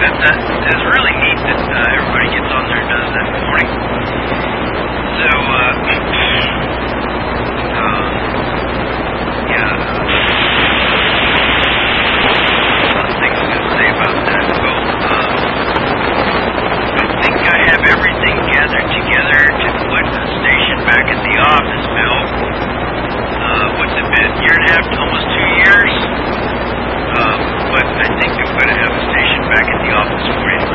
that is really neat that everybody gets on there and does that in the morning. So, yeah. Other things I was going to say about that. Well, I think I have everything gathered together to put the station back at the office, Bill. What's it been? Year and a half, almost 2 years? But I think I'm going to have a station back at the office for you.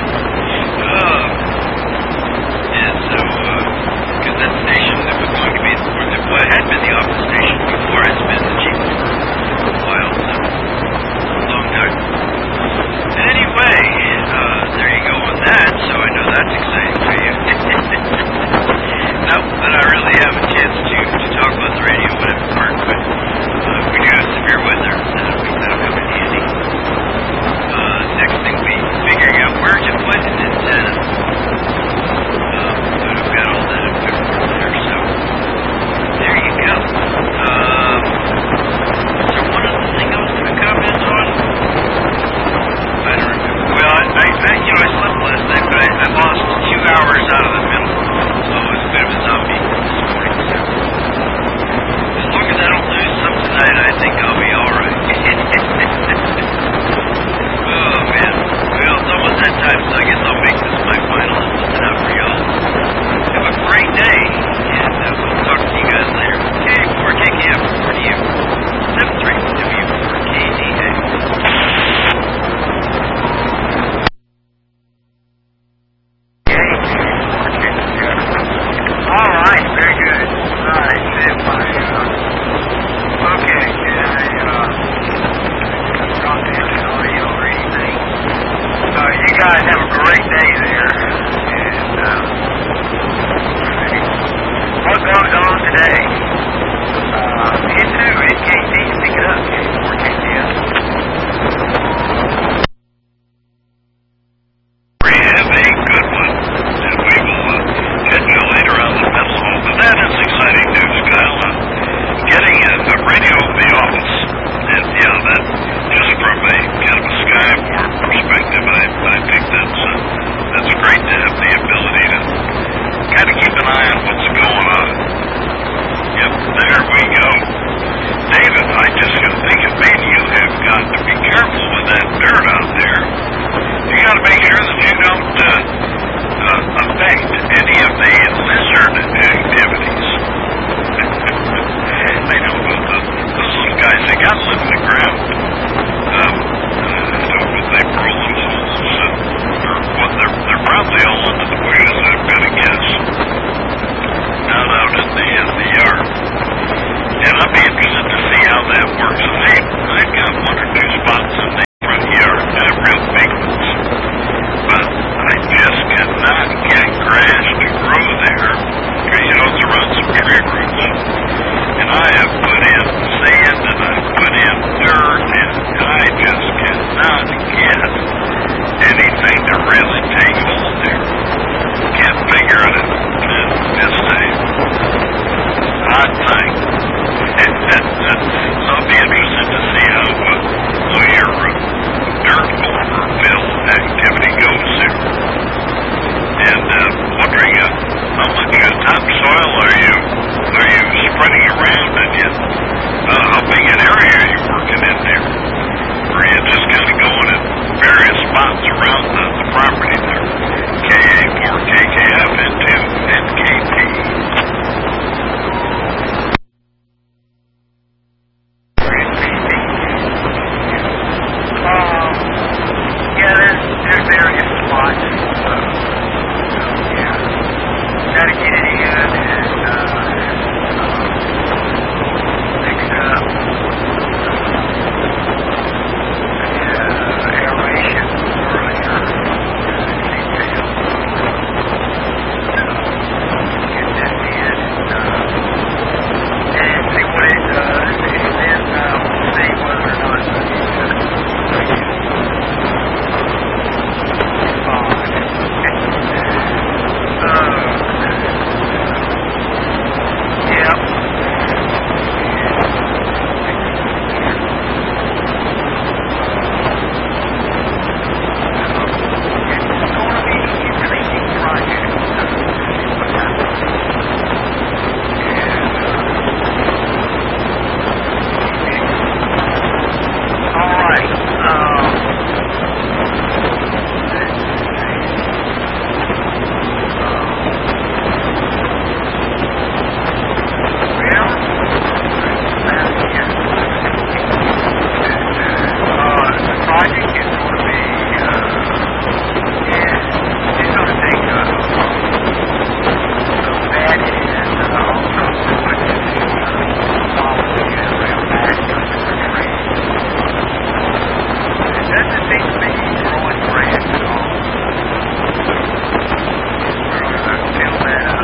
And so, because that station that was going to be, well, it had been the office station before, it's been the chief for a while, so a long time. And anyway, there you go on that, so I know that's exciting for you. Not that I really have a chance to talk about the radio when I'm at work, but if we do have severe weather, that'll come in handy. Next thing will be figuring out where to put an antenna. But I've got all that equipment there, so there you go. Is there one other thing I was going to comment on? I don't remember. Well, I slept last night, but I lost 2 hours out of the middle, so I was a bit of a zombie this morning. So as long as I don't lose some tonight, I think I'll be all right. Oh man, well, it's almost that time, so I guess I'll make this my final and listen out for y'all. Have a great day, and we'll talk to you guys later. K4KKF, 4DU, 73W4KDA. All right, very good. All right, stand by. Okay, can I drop the audio or anything? You guys have a great day there, and what goes on today? You too, NKT, pick it up, K4KTS. We have a good one, and we will head you later on the middle home. But that is exciting news, Kyle. Getting a radio in the office, and yeah, that just from a kind of a Skyboard perspective, I think that's seems to be growing branch at all. I feel that up.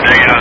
Check it out.